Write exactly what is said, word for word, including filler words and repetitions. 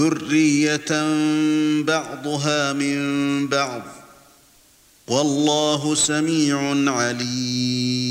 ذُرِّيَّةً بَعْضُهَا مِن بَعْضٍ ۗ وَاللَّهُ سَمِيعٌ عَلِيمٌ.